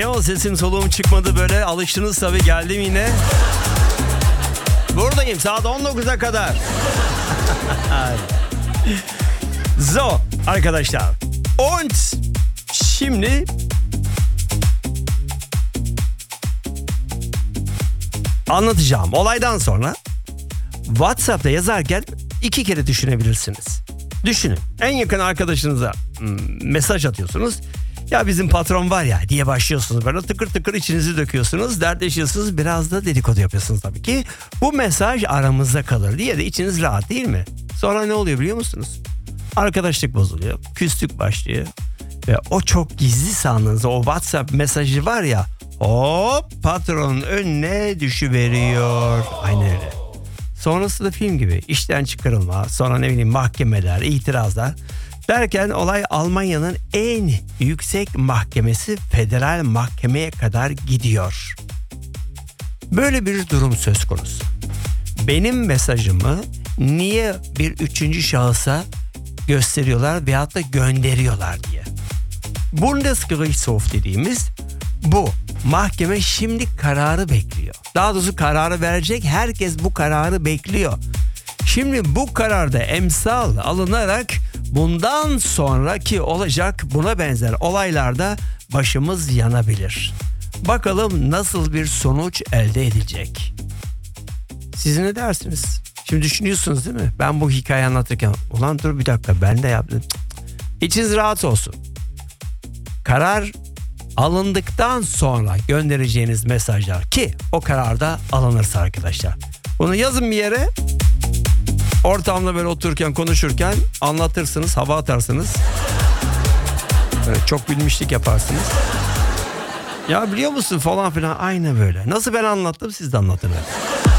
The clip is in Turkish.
Ne o, sesim soluğum çıkmadı böyle, alıştınız tabii, geldim yine. Buradayım saat 19'a kadar. So arkadaşlar. Und şimdi anlatacağım olaydan sonra WhatsApp'ta yazarken 2 kere düşünebilirsiniz. Düşünün, en yakın arkadaşınıza mesaj atıyorsunuz. Ya bizim patron var ya diye başlıyorsunuz, böyle tıkır tıkır içinizi döküyorsunuz, dertleşiyorsunuz, biraz da dedikodu yapıyorsunuz tabii ki. Bu mesaj aramızda kalır diye de içiniz rahat değil mi? Sonra ne oluyor biliyor musunuz? Arkadaşlık bozuluyor, küslük başlıyor ve o çok gizli sandığınız o WhatsApp mesajı var ya, hop patronun önüne düşüveriyor. Aynen öyle. Sonrası da film gibi, işten çıkarılma, sonra ne bileyim mahkemeler, itirazlar derken olay Almanya'nın en yüksek mahkemesi, federal mahkemeye kadar gidiyor. Böyle bir durum söz konusu. Benim mesajımı niye bir üçüncü şahısa gösteriyorlar veyahut da gönderiyorlar diye. Bundesgerichtshof dediğimiz bu. Mahkeme şimdi kararı bekliyor. Daha doğrusu kararı verecek, herkes bu kararı bekliyor. Şimdi bu kararda emsal alınarak bundan sonraki olacak buna benzer olaylarda başımız yanabilir. Bakalım nasıl bir sonuç elde edilecek. Siz ne dersiniz? Şimdi düşünüyorsunuz değil mi? Ben bu hikayeyi anlatırken ulan dur bir dakika ben de yaptım. İçiniz rahat olsun. Karar alındıktan sonra göndereceğiniz mesajlar, ki o kararda alınırsa arkadaşlar. Bunu yazın bir yere. Ortamda böyle otururken, konuşurken anlatırsınız, hava atarsınız. Böyle çok bilmişlik yaparsınız. Ya biliyor musun falan filan, aynı böyle. Nasıl ben anlattım siz de anlatın.